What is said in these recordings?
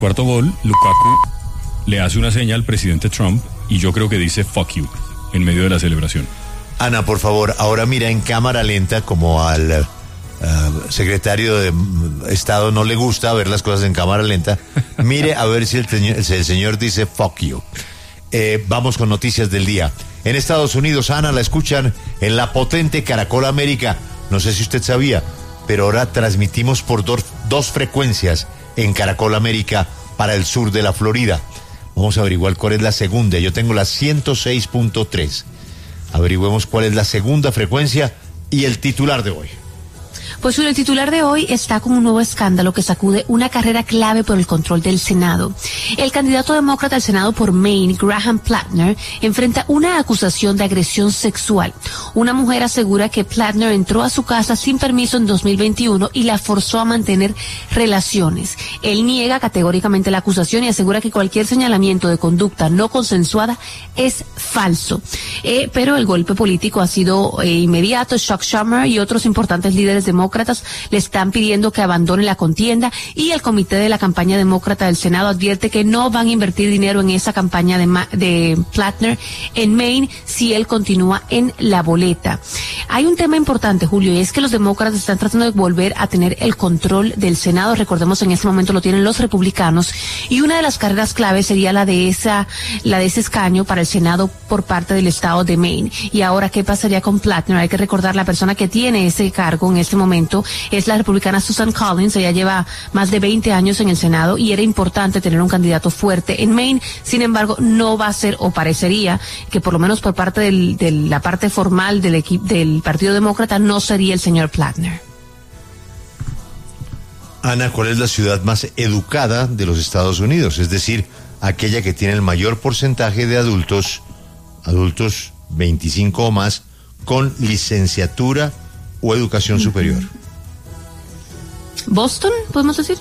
Cuarto gol, Lukaku le hace una señal al presidente Trump y yo creo que dice fuck you en medio de la celebración. Ana, por favor, ahora mira en cámara lenta, como al secretario de Estado no le gusta ver las cosas en cámara lenta. Mire a ver si el señor dice fuck you. Vamos con noticias del día. En Estados Unidos, Ana, la escuchan en la potente Caracol América. No sé si usted sabía, pero ahora transmitimos por dos frecuencias en Caracol América para el sur de la Florida. Vamos a averiguar cuál es la segunda. Yo tengo la 106.3. Averigüemos cuál es la segunda frecuencia y el titular de hoy. Pues el titular de hoy está con un nuevo escándalo que sacude una carrera clave por el control del Senado. El candidato demócrata al Senado por Maine, Graham Plattner, enfrenta una acusación de agresión sexual. Una mujer asegura que Plattner entró a su casa sin permiso en 2021 y la forzó a mantener relaciones. Él niega categóricamente la acusación y asegura que cualquier señalamiento de conducta no consensuada es falso. Pero el golpe político ha sido inmediato. Chuck Schumer y otros importantes líderes demócratas le están pidiendo que abandone la contienda y el comité de la campaña demócrata del Senado advierte que no van a invertir dinero en esa campaña de Plattner en Maine si él continúa en la boleta. Hay un tema importante, Julio, y es que los demócratas están tratando de volver a tener el control del Senado. Recordemos, en este momento lo tienen los republicanos y una de las carreras claves sería la de ese escaño para el Senado por parte del estado de Maine. Y ahora, ¿qué pasaría con Plattner? Hay que recordar, la persona que tiene ese cargo en este momento es la republicana Susan Collins. Ella lleva más de 20 años en el Senado y era importante tener un candidato fuerte en Maine. Sin embargo, no va a ser, o parecería que por lo menos por parte de la parte formal del Partido Demócrata no sería el señor Plattner. Ana, ¿cuál es la ciudad más educada de los Estados Unidos? Es decir, aquella que tiene el mayor porcentaje de adultos 25 o más, con licenciatura o educación superior. ¿Boston, podemos decir?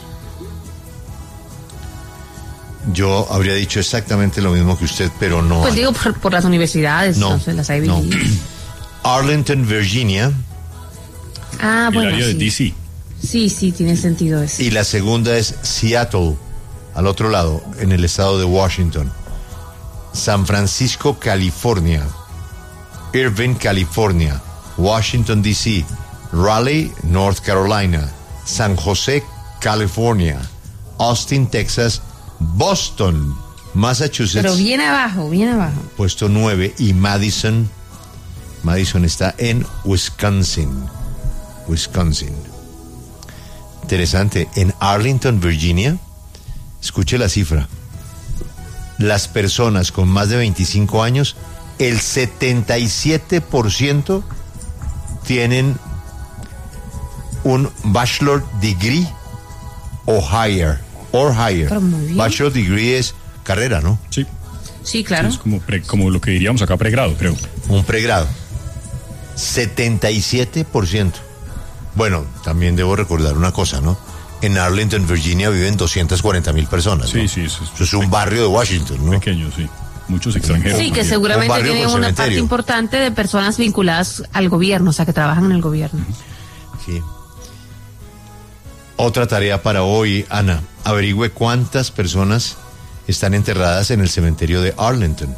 Yo habría dicho exactamente lo mismo que usted, pero no. Pues digo por las universidades, no, las Ivy League. Arlington, Virginia. Ah, bueno, el área de DC. Sí, tiene sentido eso. Y la segunda es Seattle, al otro lado, en el estado de Washington. San Francisco, California. Irvine, California. Washington, D.C., Raleigh, North Carolina, San José, California, Austin, Texas, Boston, Massachusetts. Pero bien abajo. Puesto 9, y Madison está en Wisconsin. Interesante, en Arlington, Virginia, escuche la cifra. Las personas con más de 25 años, el 77% tienen un bachelor degree o higher. Bachelor degree es carrera, ¿no? Sí. Sí, claro. Sí, es como lo que diríamos acá, pregrado, creo. Un pregrado. 77%. Bueno, también debo recordar una cosa, ¿no? En Arlington, Virginia viven 240,000 personas, ¿no? Sí. Eso es un barrio de Washington, ¿no? Pequeño, sí. Muchos extranjeros. Sí, que seguramente tienen una parte importante de personas vinculadas al gobierno, o sea, que trabajan en el gobierno. Sí. Otra tarea para hoy, Ana. Averigüe cuántas personas están enterradas en el cementerio de Arlington.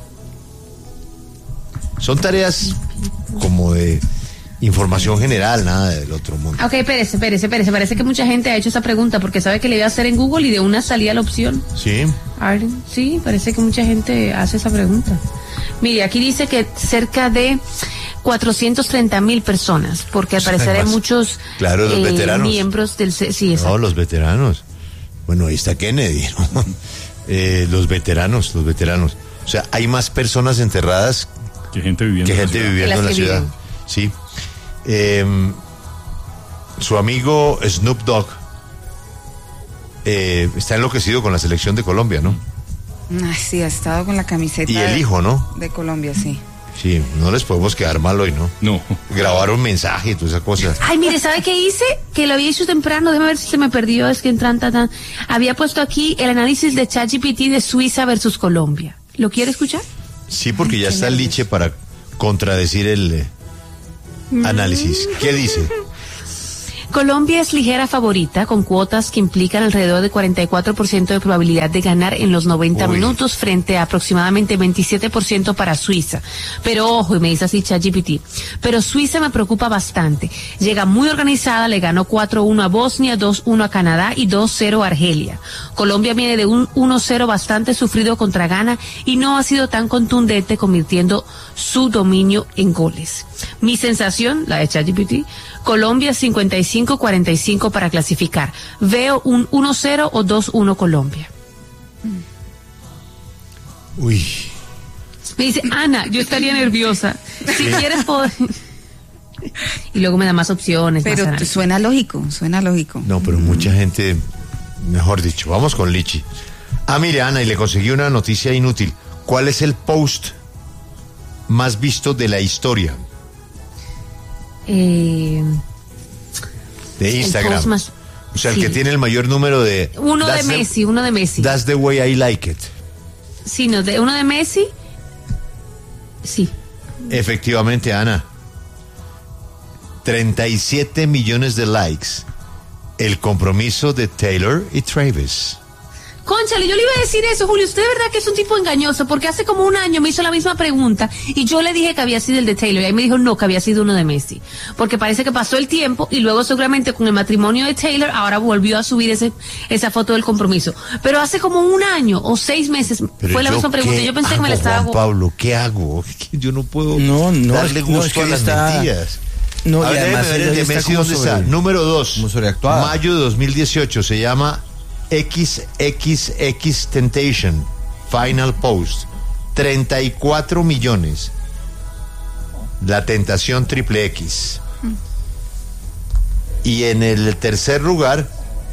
Son tareas como de información general, nada del otro mundo. Ok, espérese. Parece que mucha gente ha hecho esa pregunta porque sabe que le iba a hacer en Google y de una salía la opción. Sí. Arlington, sí, parece que mucha gente hace esa pregunta. Mire, aquí dice que cerca de 430,000 personas, porque al parecer hay muchos los veteranos. Miembros del... Sí, exacto. No, los veteranos. Bueno, ahí está Kennedy, ¿no? Los veteranos. O sea, hay más personas enterradas que gente viviendo en la ciudad. Sí. Su amigo Snoop Dogg está enloquecido con la selección de Colombia, ¿no? Sí, ha estado con la camiseta. Y el hijo, ¿no? De Colombia, sí. Sí, no les podemos quedar mal hoy, ¿no? No. Grabar un mensaje y todas esas cosas. Ay, mire, ¿sabe qué hice? Que lo había hecho temprano, déjame ver si se me perdió, es que entran tan. Había puesto aquí el análisis de ChatGPT de Suiza versus Colombia. ¿Lo quiere escuchar? Sí, porque ya está el liche para contradecir el análisis. ¿Qué dice? Colombia es ligera favorita, con cuotas que implican alrededor de 44% de probabilidad de ganar en los 90 minutos frente a aproximadamente 27% para Suiza. Pero ojo, y me dice así ChatGPT, pero Suiza me preocupa bastante. Llega muy organizada, le ganó 4-1 a Bosnia, 2-1 a Canadá y 2-0 a Argelia. Colombia viene de un 1-0 bastante sufrido contra Ghana y no ha sido tan contundente, convirtiendo su dominio en goles. Mi sensación, la de ChatGPT, Colombia 55-45 para clasificar. Veo un 1-0 o 2-1 Colombia. Uy. Me dice, Ana, yo estaría nerviosa. Si quieres poder... Y luego me da más opciones. Pero más suena lógico, suena lógico. No, pero mucha gente, mejor dicho, vamos con Lichi. Mire, Ana, y le conseguí una noticia inútil. ¿Cuál es el post más visto de la historia? De Instagram. O sea, el que tiene el mayor número de... Uno de Messi. That's the way I like it. Sí, no, uno de Messi. Sí. Efectivamente, Ana. 37 millones de likes. El compromiso de Taylor y Travis. Cónchale, yo le iba a decir eso, Julio. Usted de verdad que es un tipo engañoso, porque hace como un año me hizo la misma pregunta y yo le dije que había sido el de Taylor y ahí me dijo no, que había sido uno de Messi, porque parece que pasó el tiempo y luego seguramente con el matrimonio de Taylor ahora volvió a subir esa foto del compromiso, pero hace como un año o 6 meses pero fue la misma pregunta. Yo pensé que me la estaba... Juan Pablo, ¿qué hago? Yo no puedo darle gusto a las mentiras. No, a ver, además déjeme ver el de Messi, ¿dónde está? Número 2, mayo de 2018, se llama XXX Temptation, Final Post, 34 millones. La tentación triple X. Y en el tercer lugar,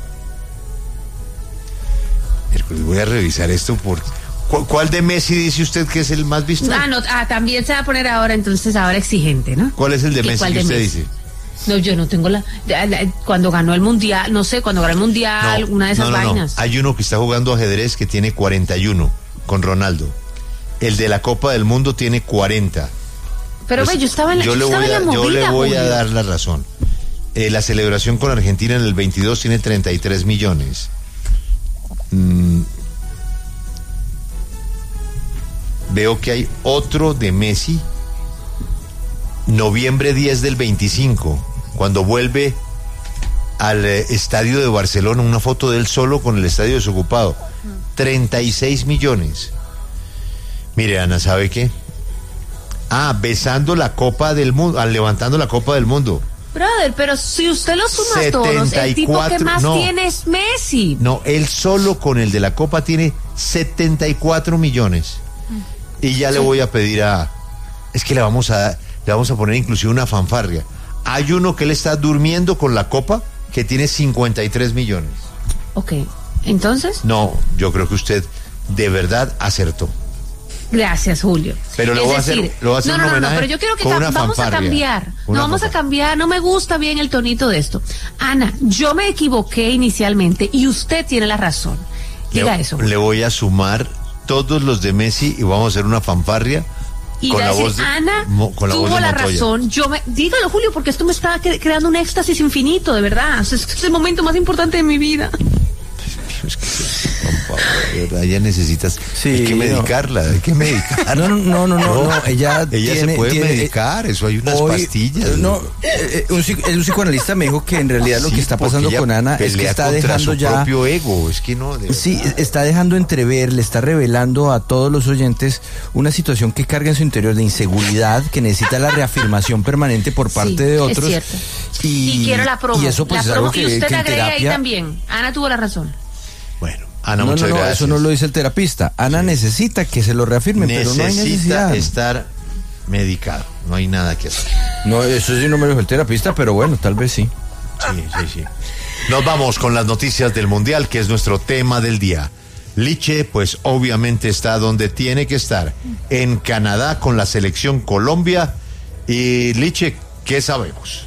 voy a revisar esto porque... ¿Cuál de Messi dice usted que es el más visto? También se va a poner ahora exigente, ¿no? ¿Cuál es el de Messi que usted dice? No, yo no tengo cuando ganó el mundial, no sé, cuando ganó el mundial, una de esas vainas. No. Hay uno que está jugando ajedrez que tiene 41 con Ronaldo. El de la Copa del Mundo tiene 40. Pero pues, yo estaba en la movida. Yo le voy a dar la razón. La celebración con Argentina en el 22 tiene 33 millones. Veo que hay otro de Messi, noviembre 10 del 25, cuando vuelve al estadio de Barcelona, una foto de él solo con el estadio desocupado, 36 millones. Mire, Ana, ¿sabe qué? Besando la Copa del Mundo, levantando la Copa del Mundo. Brother, pero si usted lo suma 74, todos, el tipo que más tiene es Messi. No, él solo con el de la Copa tiene 74 millones. Y ya le voy a pedir es que le vamos a poner inclusive una fanfarria. Hay uno que él está durmiendo con la Copa que tiene 53 millones. Ok, ¿entonces? No, yo creo que usted de verdad acertó. Gracias, Julio. Pero lo va a hacer no, pero yo quiero que vamos a cambiar. Vamos a cambiar. No me gusta bien el tonito de esto. Ana, yo me equivoqué inicialmente y usted tiene la razón. Diga eso. Le voy a sumar todos los de Messi y vamos a hacer una fanfarria y con la voz de Ana tuvo la razón. Dígalo, Julio, porque esto me está creando un éxtasis infinito, de verdad. Es el momento más importante de mi vida. Es que, Juan Pablo, de verdad, ella necesitas. Hay que medicarla, hay que medicar. No, ella se puede medicar, eso hay unas pastillas. Un psicoanalista me dijo que en realidad lo que está pasando con Ana es que está dejando ya su propio ego, es que no. Sí, está dejando entrever, le está revelando a todos los oyentes una situación que carga en su interior de inseguridad, que necesita la reafirmación permanente por parte de otros. Es cierto. Y quiero la promo. Y eso pues es algo que usted que agrega terapia, ahí también. Ana tuvo la razón. Bueno, Ana, muchas gracias. Eso no lo dice el terapista. Ana necesita que se lo reafirme, pero no hay necesidad. Necesita estar medicado, no hay nada que hacer. No, eso sí no me lo dijo el terapista, pero bueno, tal vez sí. Sí. Nos vamos con las noticias del Mundial, que es nuestro tema del día. Liche, pues obviamente está donde tiene que estar, en Canadá con la selección Colombia. Y Liche, ¿qué sabemos?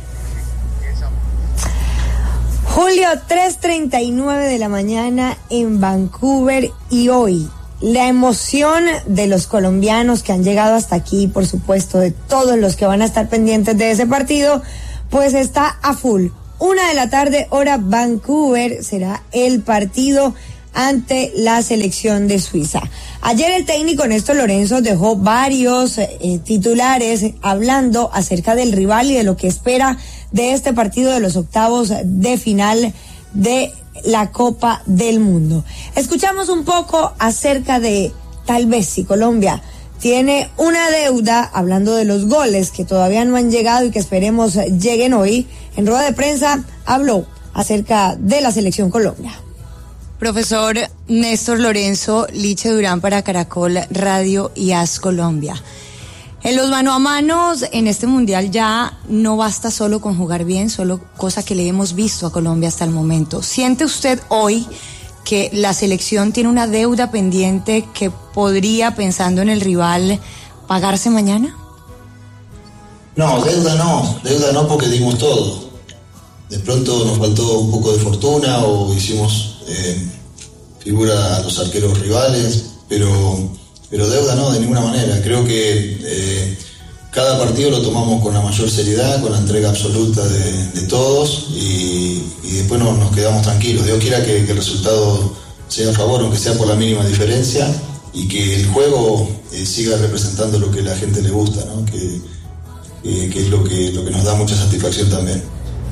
Julio, 3:39 de la mañana en Vancouver y hoy la emoción de los colombianos que han llegado hasta aquí, por supuesto, de todos los que van a estar pendientes de ese partido, pues está a full. 1:00 p.m, hora Vancouver, será el partido ante la selección de Suiza. Ayer el técnico Néstor Lorenzo dejó varios titulares hablando acerca del rival y de lo que espera de este partido de los octavos de final de la Copa del Mundo. Escuchamos un poco acerca de tal vez si Colombia tiene una deuda, hablando de los goles que todavía no han llegado y que esperemos lleguen hoy. En rueda de prensa habló acerca de la selección Colombia. Profesor Néstor Lorenzo, Liche Durán para Caracol Radio y AS Colombia. En los mano a manos en este mundial ya no basta solo con jugar bien, solo cosa que le hemos visto a Colombia hasta el momento. ¿Siente usted hoy que la selección tiene una deuda pendiente que podría, pensando en el rival, pagarse mañana? No, deuda no porque dimos todo. De pronto nos faltó un poco de fortuna o hicimos figura a los arqueros rivales, pero deuda no, de ninguna manera. Creo que cada partido lo tomamos con la mayor seriedad, con la entrega absoluta de todos y después nos quedamos tranquilos. Dios quiera que el resultado sea a favor, aunque sea por la mínima diferencia, y que el juego siga representando lo que a la gente le gusta, ¿no? Que es lo que nos da mucha satisfacción también.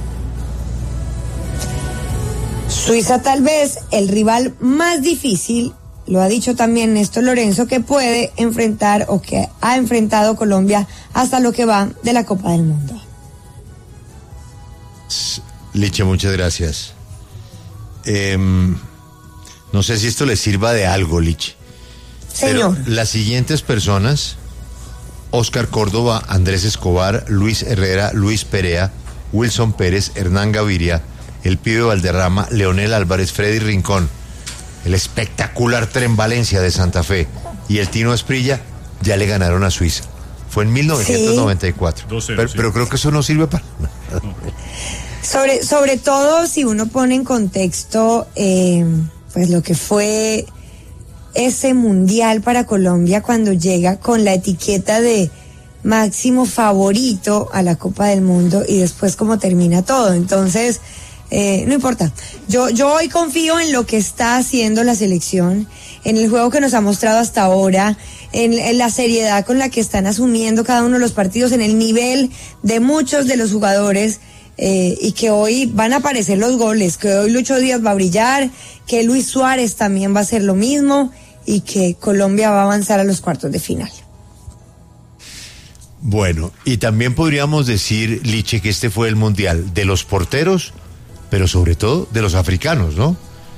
Suiza tal vez el rival más difícil, lo ha dicho también Néstor Lorenzo, que puede enfrentar o que ha enfrentado Colombia hasta lo que va de la Copa del Mundo. Liche, muchas gracias. No sé si esto le sirva de algo, Liche. Señor. Pero las siguientes personas: Oscar Córdoba, Andrés Escobar, Luis Herrera, Luis Perea, Wilson Pérez, Hernán Gaviria, el Pibe Valderrama, Leonel Álvarez, Freddy Rincón, el espectacular Tren Valencia de Santa Fe y el Tino Asprilla ya le ganaron a Suiza. Fue en 1994. Sí. Pero creo que eso no sirve para nada. No. Sobre todo si uno pone en contexto pues lo que fue ese mundial para Colombia cuando llega con la etiqueta de máximo favorito a la Copa del Mundo y después cómo termina todo. Entonces no importa. Yo hoy confío en lo que está haciendo la selección, en el juego que nos ha mostrado hasta ahora, en la seriedad con la que están asumiendo cada uno de los partidos, en el nivel de muchos de los jugadores, y que hoy van a aparecer los goles, que hoy Lucho Díaz va a brillar, que Luis Suárez también va a hacer lo mismo y que Colombia va a avanzar a los cuartos de final. Bueno, y también podríamos decir, Liche, que este fue el mundial de los porteros, pero sobre todo de los africanos, ¿no?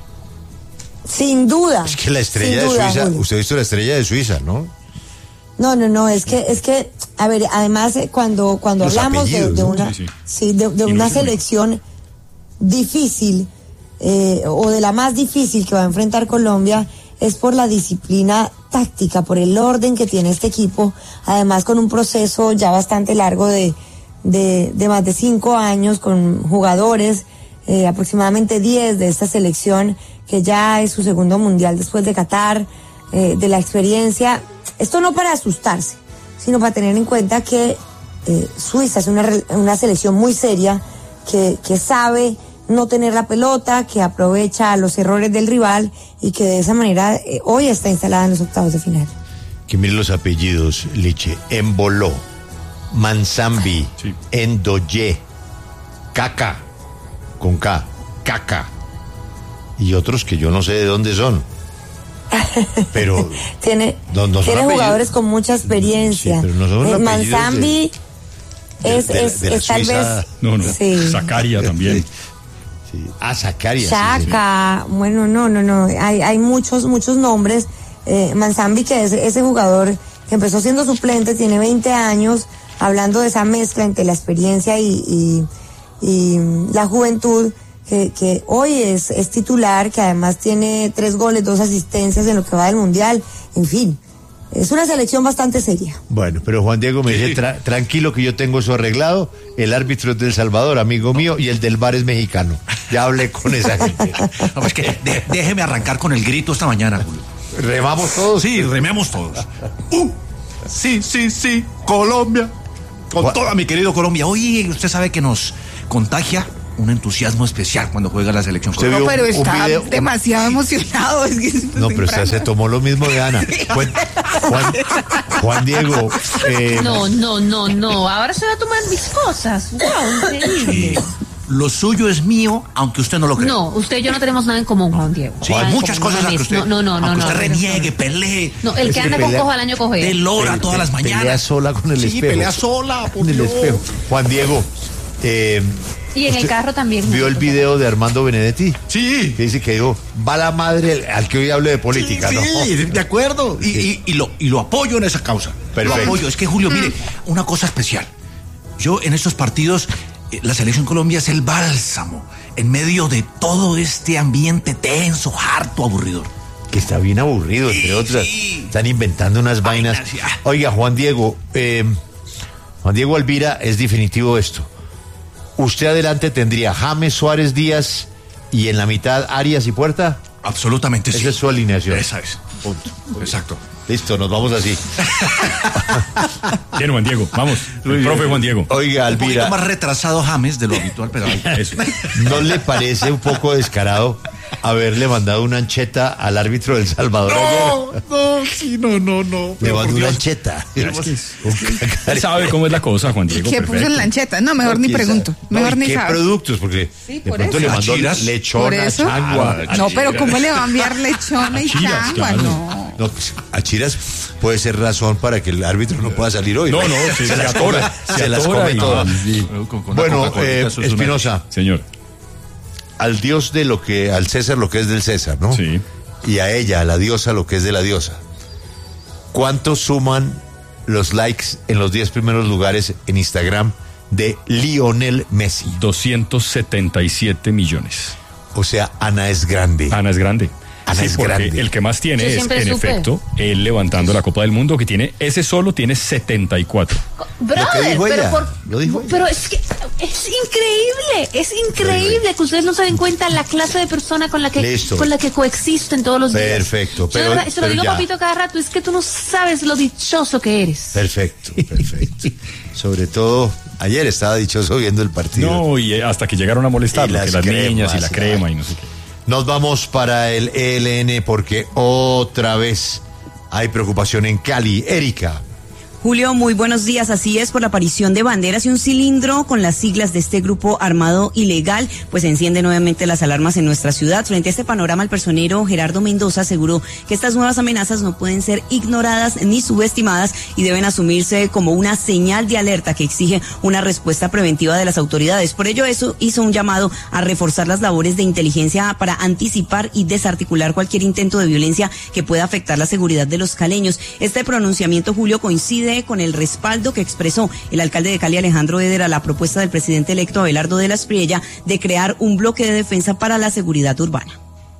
Sin duda. Es que la estrella de Suiza, Julio. Usted ha visto la estrella de Suiza, ¿no? No, es que, a ver, además cuando hablamos de una, de una selección difícil, o de la más difícil que va a enfrentar Colombia, es por la disciplina táctica, por el orden que tiene este equipo, además con un proceso ya bastante largo de más de 5 años, con jugadores, aproximadamente 10 de esta selección, que ya es su segundo mundial después de Qatar, de la experiencia. Esto no para asustarse, sino para tener en cuenta que Suiza es una selección muy seria, que sabe no tener la pelota, que aprovecha los errores del rival y que de esa manera hoy está instalada en los octavos de final. Que miren los apellidos, Liche: Emboló, Mansambi, sí. Endoye, Caca, con K, Caca, y otros que yo no sé de dónde son. Pero tiene jugadores con mucha experiencia. Sí, pero no son Mansambi es tal vez. No. Sí. Zakaria también. Sí. Zakaria. Chaka. Sí. Bueno, no. Hay muchos nombres. Mansambi, que es ese jugador que empezó siendo suplente, tiene 20 años, hablando de esa mezcla entre la experiencia y la juventud. Que hoy es titular, que además tiene 3 goles, 2 asistencias en lo que va del mundial. En fin, es una selección bastante seria. Bueno, pero Juan Diego me dice, tranquilo que yo tengo eso arreglado. El árbitro es del Salvador, amigo mío, y el del bar es mexicano. Ya hablé con esa gente. No, es que déjeme arrancar con el grito esta mañana, Julio. ¿Remamos todos? Sí, rememos todos. Sí, Colombia. Con toda mi querido Colombia. Oye, usted sabe que nos contagia un entusiasmo especial cuando juega la selección Usted colombiana. No, pero está video- demasiado emocionado. Es que No, pero usted se tomó lo mismo de Ana. Juan Diego. No. Ahora se va a tomar mis cosas. Wow, increíble. Lo suyo es mío, aunque usted no lo crea. No, usted y yo no tenemos nada en común, Juan Diego. Sí, Nada hay en muchas común, cosas a que usted, No. aunque usted reniegue, pelee. No, el que anda con cojo al año coge. De lora todas las mañanas. Pelea sola con el Sí, espejo. pelea sola, por En el Dios. espejo. Juan Diego. Y en el ¿usted carro también. ¿Vio el video de Armando Benedetti? Sí. Que dice que dijo, va la madre al que hoy hable de política, Sí, ¿no? de acuerdo. Y lo apoyo en esa causa. Perfecto. Lo apoyo. Es que, Julio, mire, una cosa especial. Yo en estos partidos, la selección Colombia es el bálsamo en medio de todo este ambiente tenso, harto, aburridor. Que está bien aburrido, entre otras. sí. Están inventando unas vainas. sí. Oiga, Juan Diego Alvira, es definitivo esto. Usted adelante tendría James, Suárez, Díaz y en la mitad Arias y Puerta. Absolutamente sí. Esa es su alineación. Esa es. Punto. Exacto. Listo, nos vamos así. Bien, Juan Diego, vamos. El profe Juan Diego. Oiga, Un poquito Alvira, más retrasado James de lo habitual, pero Eso. ¿no le parece un poco descarado haberle mandado una ancheta al árbitro del Salvador ayer? no. Le mandó una ancheta. Él sabe cómo es la cosa, Juan Diego. ¿Qué puso en perfecto. lancheta? No, mejor ni pregunto. Mejor ni ¿Qué sabe. productos? Porque Sí, de por pronto eso. le mandó Achiras. lechona, Por eso. changua. No, pero ¿cómo le va a enviar lechona y Achiras, changua? claro. No. No, pues, Achiras puede ser razón para que el árbitro no pueda salir hoy. No, sí, se las atora. come, se las come todas. Bueno, Espinosa, Señor. al Dios de lo que, al César lo que es del César, ¿no? Sí. Y a ella, a la diosa, lo que es de la diosa. ¿Cuánto suman los likes en los 10 primeros lugares en Instagram de Lionel Messi? 277 millones. O sea, Ana es grande. Ana es grande. Ana es porque grande. el que más tiene Yo es, siempre en supe. efecto, él levantando la Copa del Mundo, que tiene, ese solo tiene 74. Brother, dijo pero, ella, lo dijo ella. pero es que es increíble que ustedes no se den cuenta la clase de persona con la Listo. que coexisten todos los días. Perfecto, Yo de verdad, se lo pero digo, ya. papito, cada rato, es que tú no sabes lo dichoso que eres. Perfecto. Sobre todo, ayer estaba dichoso viendo el partido. No, y hasta que llegaron a molestarlo, Y que las las cremas, niñas y la crema y no sé qué. Nos vamos para el ELN porque otra vez hay preocupación en Cali. Erika. Julio, muy buenos días. Así es, por la aparición de banderas y un cilindro con las siglas de este grupo armado ilegal, pues enciende nuevamente las alarmas en nuestra ciudad. Frente a este panorama, el personero Gerardo Mendoza aseguró que estas nuevas amenazas no pueden ser ignoradas ni subestimadas y deben asumirse como una señal de alerta que exige una respuesta preventiva de las autoridades. Por ello, eso hizo un llamado a reforzar las labores de inteligencia para anticipar y desarticular cualquier intento de violencia que pueda afectar la seguridad de los caleños. Este pronunciamiento, Julio, coincide con el respaldo que expresó el alcalde de Cali, Alejandro Eder, a la propuesta del presidente electo Abelardo de la Espriella de crear un bloque de defensa para la seguridad urbana.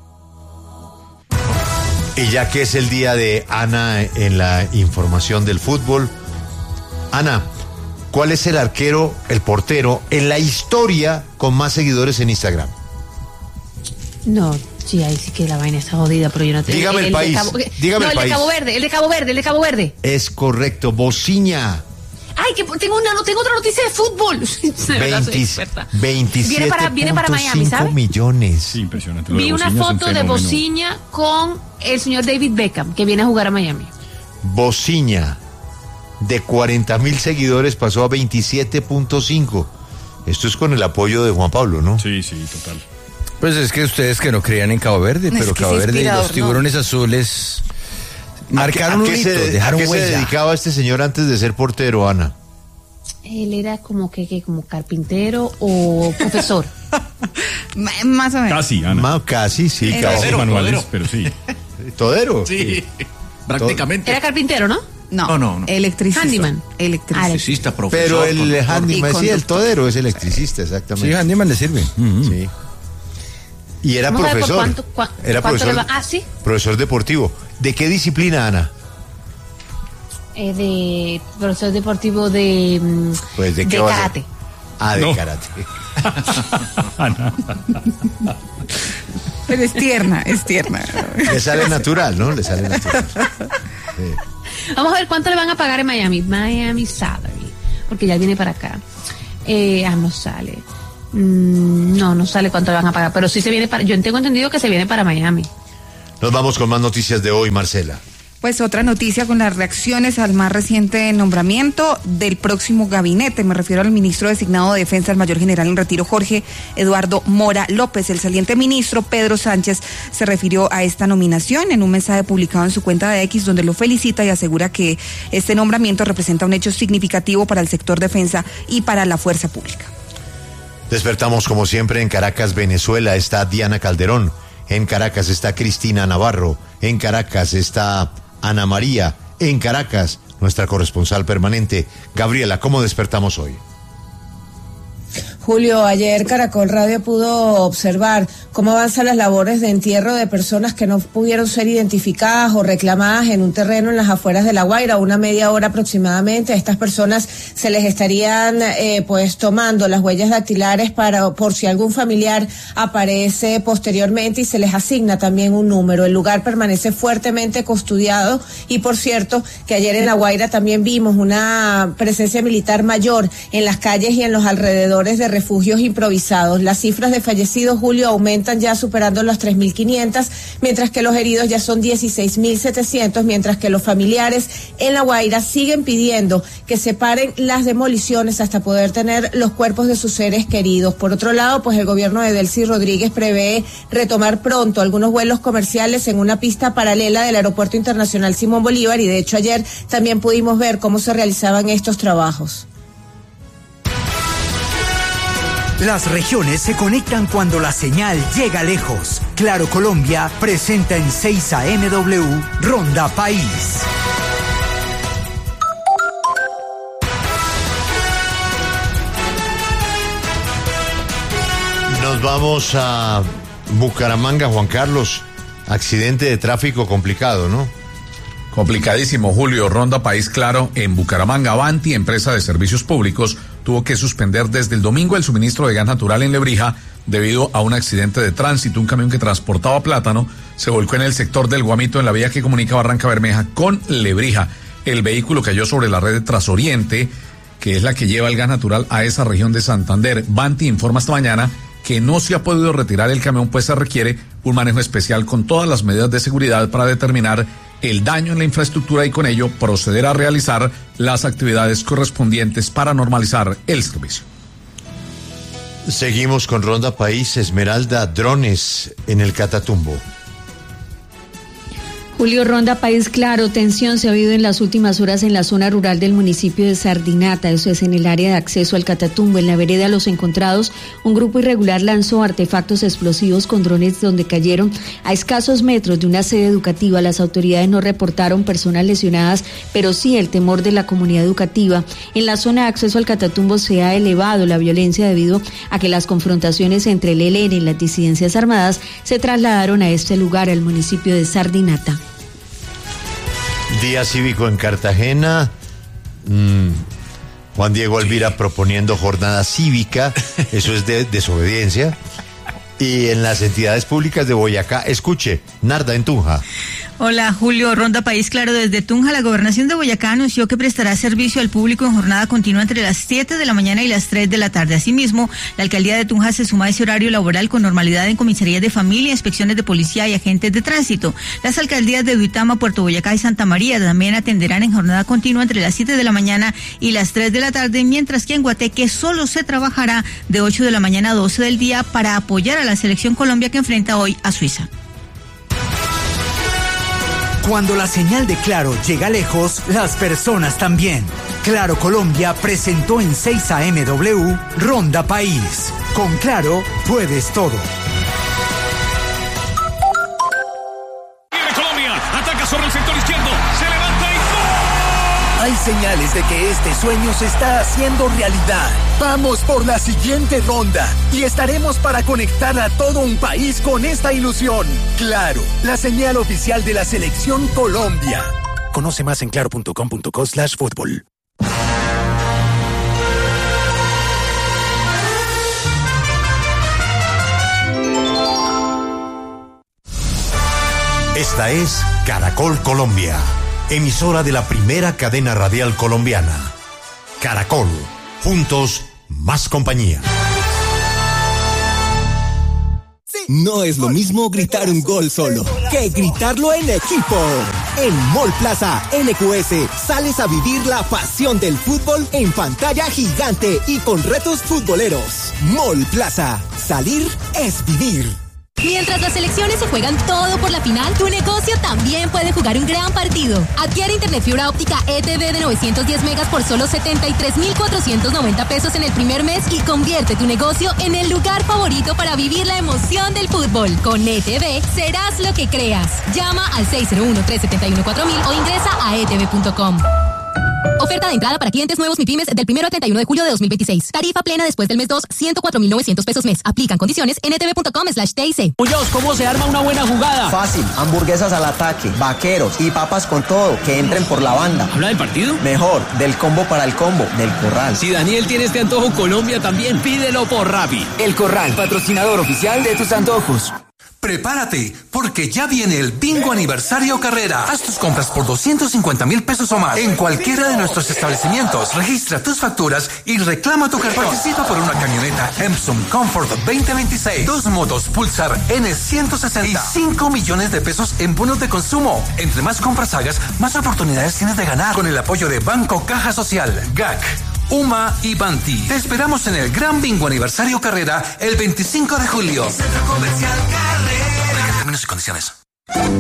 Y ya que es el día de Ana en la información del fútbol, Ana, ¿cuál es el arquero, el portero en la historia con más seguidores en Instagram? No, sí, ahí sí que la vaina está jodida, pero yo no te Dígame el país, dígame el país. El de Cabo Verde. Es correcto, Bociña. Ay, que tengo otra noticia de fútbol. De verdad, soy experta. 27.5 Viene para Miami, ¿sabe? millones. Sí, impresionante. Lo de Vi una Bociña es un foto de fenómeno. Bociña con el señor David Beckham, que viene a jugar a Miami. Bociña, de 40.000 seguidores pasó a 27.5. Esto es con el apoyo de Juan Pablo, ¿no? Sí, total. Pues es que ustedes que no creían en Cabo Verde, Es pero que Cabo es Verde y inspirador, los tiburones azules marcaron un hito, dejaron ¿A qué se huella. dedicaba este señor antes de ser portero, Ana? Él era como como carpintero o profesor. Más o menos. Casi, Ana. Casi, sí, Era- casi. Casi manuales, pero sí. Todero. Sí, prácticamente. Era carpintero, ¿no? No, electricista. Handyman. Electricista. Electricista, profesor. Pero el conductor. handyman, Y sí, el conductor. todero es electricista, exactamente. Sí, Handyman le sirve. Sí. Y era Vamos a ver por profesor. Era cuánto profesor. le va. Ah, sí. Profesor deportivo. ¿De qué disciplina, Ana? De profesor deportivo de, Pues, ¿de qué va a ser? karate. Ah, de No. karate. Ana. Pero es tierna. Le sale natural, ¿no? Le sale natural. Vamos a ver cuánto le van a pagar en Miami. Miami Salary. Porque ya viene para acá. No sale. No sale cuánto le van a pagar, pero sí se viene yo tengo entendido que se viene para Miami. Nos vamos con más noticias de hoy, Marcela. Pues otra noticia con las reacciones al más reciente nombramiento del próximo gabinete. Me refiero al ministro designado de Defensa, el mayor general en retiro Jorge Eduardo Mora López. El saliente ministro Pedro Sánchez se refirió a esta nominación en un mensaje publicado en su cuenta de X, donde lo felicita y asegura que este nombramiento representa un hecho significativo para el sector defensa y para la fuerza pública. Despertamos como siempre en Caracas, Venezuela. Está Diana Calderón. En Caracas está Cristina Navarro. En Caracas está Ana María. En Caracas, nuestra corresponsal permanente. Gabriela, ¿cómo despertamos hoy? Julio, ayer Caracol Radio pudo observar cómo avanzan las labores de entierro de personas que no pudieron ser identificadas o reclamadas en un terreno en las afueras de La Guaira, una media hora aproximadamente. A estas personas se les estarían tomando las huellas dactilares por si algún familiar aparece posteriormente, y se les asigna también un número. El lugar permanece fuertemente custodiado, y por cierto que ayer en La Guaira también vimos una presencia militar mayor en las calles y en los alrededores de refugios improvisados. Las cifras de fallecidos, Julio, aumentan ya superando las 3.500, mientras que los heridos ya son 16.700, mientras que los familiares en La Guaira siguen pidiendo que se paren las demoliciones hasta poder tener los cuerpos de sus seres queridos. Por otro lado, pues el gobierno de Delcy Rodríguez prevé retomar pronto algunos vuelos comerciales en una pista paralela del Aeropuerto Internacional Simón Bolívar, y de hecho ayer también pudimos ver cómo se realizaban estos trabajos. Las regiones se conectan cuando la señal llega lejos. Claro Colombia presenta en 6 AM/W Ronda País. Nos vamos a Bucaramanga, Juan Carlos. Accidente de tráfico complicado, ¿no? Complicadísimo, Julio. Ronda País Claro en Bucaramanga. Avanti, empresa de servicios públicos, tuvo que suspender desde el domingo el suministro de gas natural en Lebrija debido a un accidente de tránsito. Un camión que transportaba plátano se volcó en el sector del Guamito, en la vía que comunica Barranca Bermeja con Lebrija. El vehículo cayó sobre la red de Trasoriente, que es la que lleva el gas natural a esa región de Santander. Banti informa esta mañana que no se ha podido retirar el camión, pues se requiere un manejo especial con todas las medidas de seguridad para determinar el daño en la infraestructura y con ello proceder a realizar las actividades correspondientes para normalizar el servicio. Seguimos con Ronda País. Esmeralda, drones en el Catatumbo. Julio, Ronda País Claro, tensión se ha habido en las últimas horas en la zona rural del municipio de Sardinata, eso es en el área de acceso al Catatumbo. En la vereda Los Encontrados, un grupo irregular lanzó artefactos explosivos con drones donde cayeron a escasos metros de una sede educativa. Las autoridades no reportaron personas lesionadas, pero sí el temor de la comunidad educativa. En la zona de acceso al Catatumbo se ha elevado la violencia debido a que las confrontaciones entre el ELN y las disidencias armadas se trasladaron a este lugar, al municipio de Sardinata. Día cívico en Cartagena. Juan Diego Alvira proponiendo jornada cívica. Eso es de desobediencia. Y en las entidades públicas de Boyacá, escuche, Narda en Tunja. Hola, Julio, Ronda País Claro desde Tunja. La Gobernación de Boyacá anunció que prestará servicio al público en jornada continua entre las 7 de la mañana y las 3 de la tarde. Asimismo, la alcaldía de Tunja se suma a ese horario laboral con normalidad en comisarías de familia, inspecciones de policía y agentes de tránsito. Las alcaldías de Duitama, Puerto Boyacá y Santa María también atenderán en jornada continua entre las 7 de la mañana y las 3 de la tarde, mientras que en Guateque solo se trabajará de 8 de la mañana a 12 del día para apoyar a la selección Colombia, que enfrenta hoy a Suiza. Cuando la señal de Claro llega lejos, las personas también. Claro Colombia presentó en 6 AM/W Ronda País. Con Claro puedes todo. Viene Colombia, ataca sobre el sector izquierdo, se levanta y ¡gol! Hay señales de que este sueño se está haciendo realidad. Vamos por la siguiente ronda y estaremos para conectar a todo un país con esta ilusión. Claro, la señal oficial de la selección Colombia. Conoce más en claro.com.co/fútbol. Esta es Caracol Colombia, emisora de la primera cadena radial colombiana. Caracol, juntos, más compañía. No es lo mismo gritar un gol solo que gritarlo en equipo. En Mall Plaza NQS sales a vivir la pasión del fútbol en pantalla gigante y con retos futboleros. Mall Plaza. Salir es vivir. Mientras las selecciones se juegan todo por la final, tu negocio también puede jugar un gran partido. Adquiere internet fibra óptica ETV de 910 megas por solo 73,490 pesos en el primer mes y convierte tu negocio en el lugar favorito para vivir la emoción del fútbol. Con ETV serás lo que creas. Llama al 601-371-4000 o ingresa a etv.com. Oferta de entrada para clientes nuevos MIPYMES del 1 al 31 de julio de 2026. Tarifa plena después del mes 2, 104.900 pesos mes. Aplican condiciones en etv.com/TIC. Muñoz, ¿cómo se arma una buena jugada? Fácil, hamburguesas al ataque, vaqueros y papas con todo, que entren por la banda. ¿Habla del partido? Mejor, del combo para el combo, del Corral. Si Daniel tiene este antojo, Colombia también, pídelo por Rappi. El Corral, patrocinador oficial de tus antojos. Prepárate, porque ya viene el Bingo Aniversario Carrera. Haz tus compras por 250,000 pesos o más en cualquiera de nuestros establecimientos. Registra tus facturas y reclama tu cartón. Participa por una camioneta Epson Comfort 2026, 2 motos Pulsar N160 y 5 millones de pesos en bonos de consumo. Entre más compras hagas, más oportunidades tienes de ganar. Con el apoyo de Banco Caja Social, GAC, UMA y Banti. Te esperamos en el Gran Bingo Aniversario Carrera el 25 de julio. Centro Comercial Carrera. Términos y condiciones.